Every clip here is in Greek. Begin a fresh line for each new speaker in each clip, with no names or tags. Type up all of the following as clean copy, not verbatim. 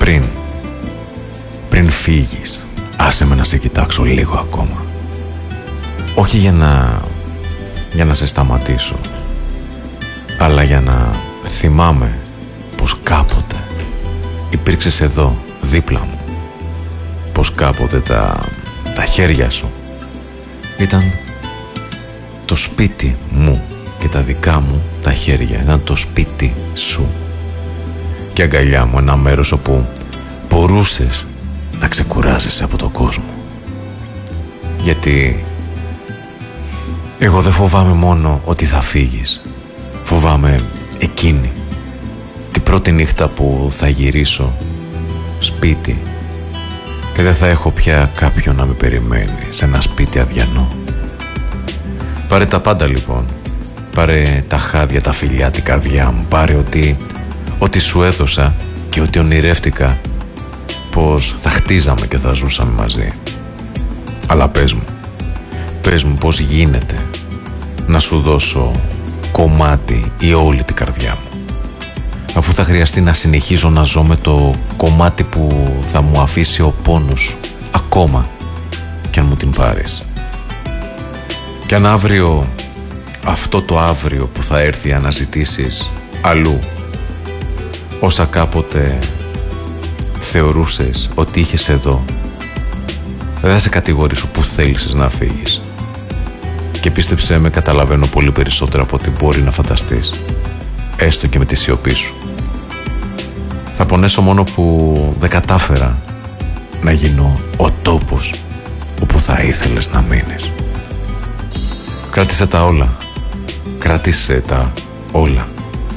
πριν φύγεις, άσε με να σε κοιτάξω λίγο ακόμα. Όχι για να σε σταματήσω, αλλά για να θυμάμαι πως κάποτε υπήρξες εδώ δίπλα μου. Πως κάποτε τα χέρια σου ήταν το σπίτι μου και τα δικά μου τα χέρια ήταν το σπίτι σου. Και αγκαλιά μου ένα μέρος όπου μπορούσες να ξεκουράζεσαι από τον κόσμο. Γιατί εγώ δεν φοβάμαι μόνο ότι θα φύγεις. Φοβάμαι εκείνη την πρώτη νύχτα που θα γυρίσω σπίτι και δεν θα έχω πια κάποιον να με περιμένει σε ένα σπίτι αδιανό. Πάρε τα πάντα λοιπόν. Πάρε τα χάδια, τα φιλιά, την καρδιά μου. Πάρε ότι σου έδωσα και ότι ονειρεύτηκα πως θα χτίζαμε και θα ζούσαμε μαζί. Αλλά πες μου πως γίνεται να σου δώσω κομμάτι ή όλη την καρδιά μου, αφού θα χρειαστεί να συνεχίζω να ζω με το κομμάτι που θα μου αφήσει ο πόνος σου, ακόμα κι αν μου την πάρεις. Κι αν αύριο, αυτό το αύριο που θα έρθει, αναζητήσεις αλλού όσα κάποτε θεωρούσες ότι είχες εδώ, δεν θα σε κατηγορήσω που θέλησες να φύγεις. Και πίστεψέ με, καταλαβαίνω πολύ περισσότερα από ό,τι μπορεί να φανταστείς, έστω και με τη σιωπή σου. Θα πονέσω μόνο που δεν κατάφερα να γίνω ο τόπος όπου θα ήθελες να μείνεις. Κράτησε τα όλα. Κράτησε τα όλα.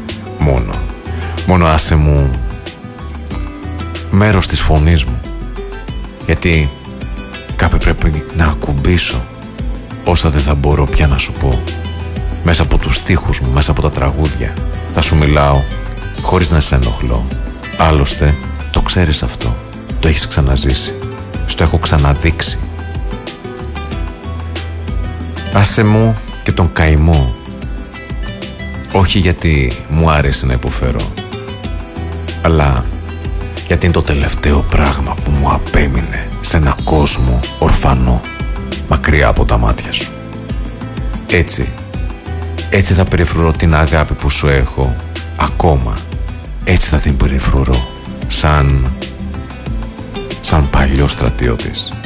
Μόνο άσε μου μέρος της φωνής μου. Γιατί κάπου πρέπει να ακουμπήσω όσα δεν θα μπορώ πια να σου πω. Μέσα από τους στίχους μου, μέσα από τα τραγούδια θα σου μιλάω χωρίς να σε ενοχλώ. Άλλωστε το ξέρεις αυτό. Το έχεις ξαναζήσει. Στο έχω ξαναδείξει. Άσε μου και τον καημό. Όχι γιατί μου άρεσε να υποφέρω, αλλά γιατί είναι το τελευταίο πράγμα που μου απέμεινε σε ένα κόσμο ορφανό, μακριά από τα μάτια σου. Έτσι θα περιφρουρώ την αγάπη που σου έχω ακόμα. Έτσι θα την περιφρουρώ σαν παλιός στρατιώτης.